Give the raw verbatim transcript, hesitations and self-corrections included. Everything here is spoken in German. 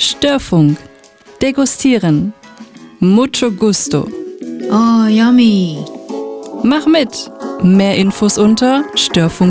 Störfunk. Degustieren. Mucho gusto. Oh, yummy. Mach mit. Mehr Infos unter störfunk.